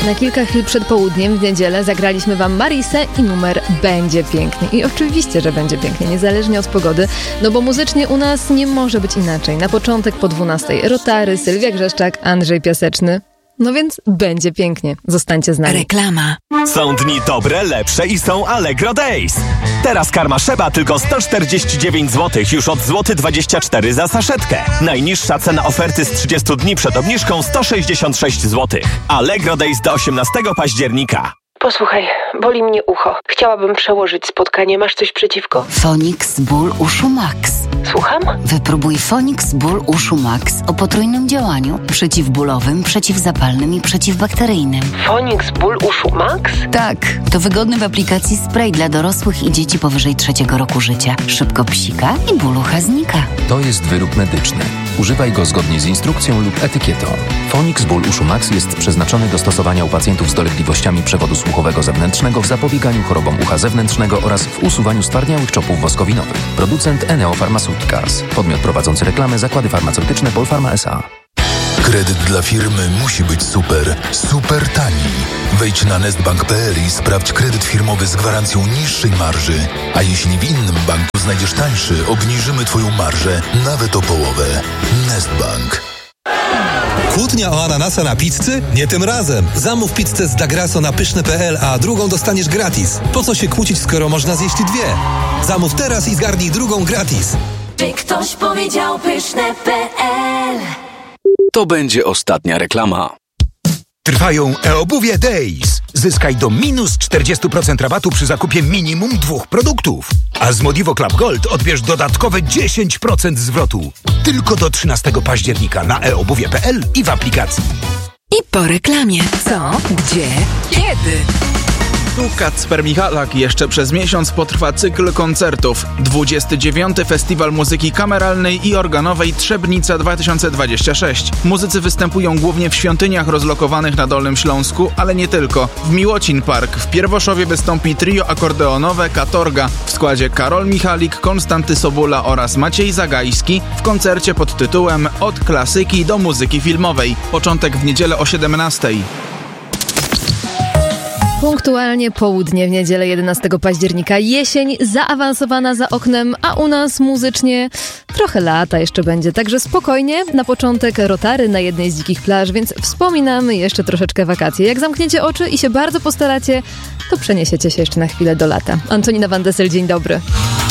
Na kilka chwil przed południem w niedzielę zagraliśmy wam Marisę i numer Będzie Pięknie. I oczywiście, że będzie pięknie, niezależnie od pogody, no bo muzycznie u nas nie może być inaczej. Na początek po 12 Rotary, Sylwia Grzeszczak, Andrzej Piaseczny. No więc będzie pięknie. Zostańcie z nami. Reklama. Są dni dobre, lepsze i są Allegro Days. Teraz karma Szeba tylko 149 zł, już od złoty 24 za saszetkę. Najniższa cena oferty z 30 dni przed obniżką 166 zł. Allegro Days do 18 października. Posłuchaj, boli mnie ucho. Chciałabym przełożyć spotkanie. Masz coś przeciwko? Fonix Ból Uszu Max. Słucham? Wypróbuj Fonix Ból Uszu Max o potrójnym działaniu: przeciwbólowym, przeciwzapalnym i przeciwbakteryjnym. Fonix Ból Uszu Max? Tak, to wygodny w aplikacji spray dla dorosłych i dzieci powyżej 3 roku życia. Szybko psika i ból ucha znika. To jest wyrób medyczny. Używaj go zgodnie z instrukcją lub etykietą. Fonix Ból Uszu Max jest przeznaczony do stosowania u pacjentów z dolegliwościami przewodu słuchowego zewnętrznego w zapobieganiu chorobom ucha zewnętrznego oraz w usuwaniu stwardniałych czopów woskowinowych. Producent Eneo Pharmaceuticals. Podmiot prowadzący reklamę: Zakłady Farmaceutyczne Polpharma S.A. Kredyt dla firmy musi być super, super tani. Wejdź na nestbank.pl i sprawdź kredyt firmowy z gwarancją niższej marży. A jeśli w innym banku znajdziesz tańszy, obniżymy Twoją marżę nawet o połowę. Nestbank. Kłótnia o ananasa na pizzy? Nie tym razem. Zamów pizzę z Dagrasso na pyszne.pl, a drugą dostaniesz gratis. Po co się kłócić, skoro można zjeść dwie? Zamów teraz i zgarnij drugą gratis. Czy ktoś powiedział pyszne.pl? To będzie ostatnia reklama. Trwają e-obuwie Days. Zyskaj do minus 40% rabatu przy zakupie minimum 2 produktów. A z Modivo Club Gold odbierz dodatkowe 10% zwrotu. Tylko do 13 października na eobuwie.pl i w aplikacji. I po reklamie. Co? Gdzie? Kiedy? Tu Kacper Michalak. Jeszcze przez miesiąc potrwa cykl koncertów. 29. Festiwal Muzyki Kameralnej i Organowej Trzebnica 2026. Muzycy występują głównie w świątyniach rozlokowanych na Dolnym Śląsku, ale nie tylko. W Miłocin Park w Pierwoszowie wystąpi trio akordeonowe Katorga w składzie Karol Michalik, Konstanty Sobula oraz Maciej Zagajski w koncercie pod tytułem Od klasyki do muzyki filmowej. Początek w niedzielę o 17. Punktualnie południe w niedzielę 11 października. Jesień zaawansowana za oknem, a u nas muzycznie trochę lata jeszcze będzie. Także spokojnie, na początek Rotary na jednej z dzikich plaż, więc wspominamy jeszcze troszeczkę wakacje. Jak zamkniecie oczy i się bardzo postaracie, to przeniesiecie się jeszcze na chwilę do lata. Antonina Van Dessel, dzień dobry.